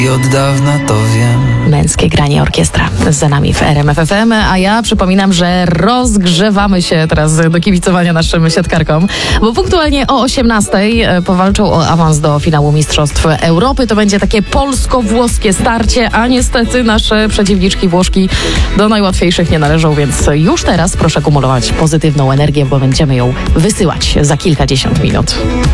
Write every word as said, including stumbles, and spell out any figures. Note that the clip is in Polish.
I od dawna to wiem. Męskie granie orkiestra za nami w R M F F M, a ja przypominam, że rozgrzewamy się teraz do kibicowania naszym siatkarkom, bo punktualnie o osiemnastej powalczą o awans do finału Mistrzostw Europy. To będzie takie polsko-włoskie starcie, a niestety nasze przeciwniczki Włoszki do najłatwiejszych nie należą, więc już teraz proszę kumulować pozytywną energię, bo będziemy ją wysyłać za kilkadziesiąt minut.